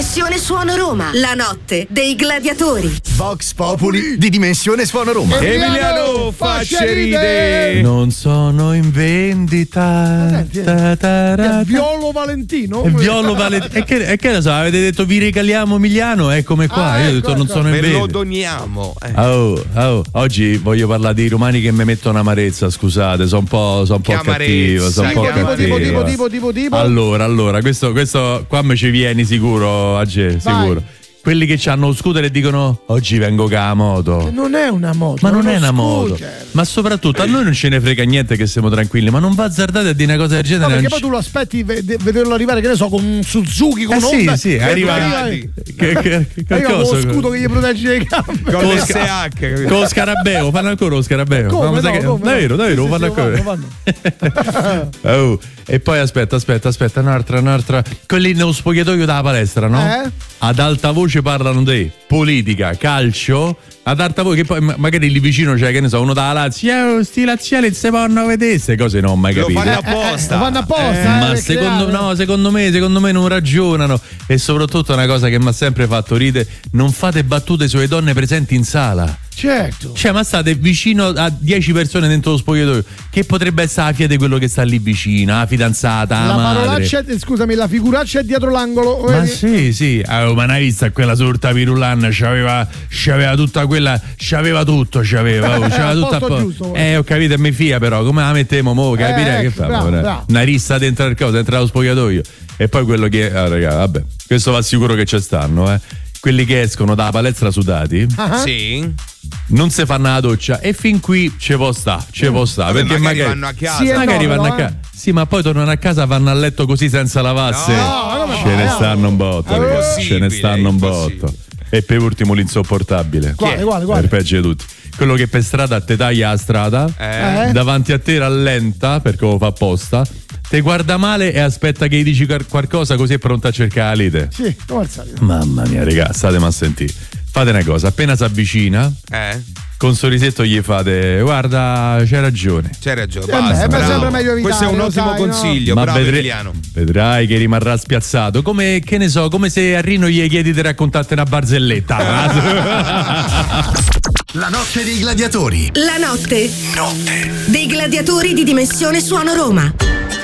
Dimensione Suono Roma, la notte dei gladiatori. Vox Populi di Dimensione Suono Roma. Emiliano Facceride. Non sono in vendita. È Violo Valentino? È Violo Valentino. E che ne so, avete detto vi regaliamo Emiliano, eccomi qua. Io ho detto non sono in Ve vendita. lo doniamo. Oggi voglio parlare dei romani che mi mettono amarezza, scusate, sono un po' cattivo. Tipo. Allora, questo qua me ci vieni sicuro, Agge, sicuro. Quelli che hanno lo scooter e dicono oggi vengo con la moto. Non è una moto. Ma non è una moto. Ma soprattutto a noi non ce ne frega niente che siamo tranquilli, ma non va azzardate a dire una cosa del genere. No, perché poi tu lo aspetti vederlo arrivare, che ne so, con un Suzuki, con Honda. Sì, arriva con lo scudo che gli protegge le gambe. Con l'SH. Con lo scarabeo, fanno ancora lo scarabeo. Come? Davvero, lo fanno ancora. E poi aspetta, un'altra. Quelli nello spogliatoio della palestra, no? Ad alta voce parlano di politica, calcio, ad alta voce, che poi magari lì vicino c'è, che ne so, uno da Lazio, sti laziali non si possono vedere, queste cose non ho mai capito. Lo fanno apposta. Ma secondo me non ragionano. E soprattutto una cosa che mi ha sempre fatto ridere: non fate battute sulle donne presenti in sala. Certo. Cioè, ma state vicino a 10 persone dentro lo spogliatoio, che potrebbe essere la figlia di quello che sta lì vicino, la fidanzata, la madre. Parolaccia, scusami, la figuraccia è dietro l'angolo. Ma sì. Ma non hai visto quella sorta pirullanna? C'aveva tutta quella, c'aveva tutto, c'aveva tutta giusto, ho capito, mi fia, però come la mettiamo mo, capire che fa? Bravo. Una rissa dentro il coso, dentro lo spogliatoio. E poi quello che raga, vabbè, questo va sicuro che ci stanno, quelli che escono dalla palestra sudati. Sì. Non si fanno la doccia e fin qui ci può sta, perché magari vanno a casa. Vanno a casa. Sì, ma poi tornano a casa, vanno a letto così senza lavarsi. Ce ne stanno un botto, ragazzi. Ce ne stanno un botto. E per ultimo l'insopportabile. Quale? Il peggio di tutti. Quello che per strada te taglia la strada, davanti a te rallenta perché lo fa apposta, te guarda male e aspetta che gli dici qualcosa, così è pronto a cercare la lite. Sì, come al solito. Mamma mia, raga, state a sentire. Fate una cosa, appena si avvicina, con sorrisetto gli fate: guarda, c'hai ragione. Basta, è sempre meglio evitare. Questo è un ottimo consiglio, ma bravo Emiliano. Vedrai che rimarrà spiazzato. Come, che ne so, come se a Rino gli chiedi di raccontarti una barzelletta. La notte dei gladiatori. La notte dei gladiatori di Dimensione Suono Roma.